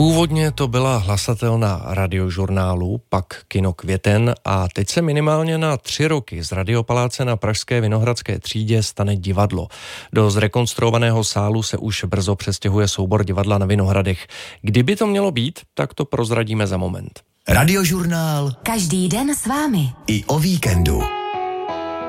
Původně to byla hlasatelna Radiožurnálu, pak Kino Květen a teď se minimálně na 3 roky z Radiopaláce na pražské Vinohradské třídě stane divadlo. Do zrekonstruovaného sálu se už brzo přestěhuje soubor divadla na Vinohradech. Kdyby to mělo být, tak to prozradíme za moment. Radiožurnál. Každý den s vámi. I o víkendu.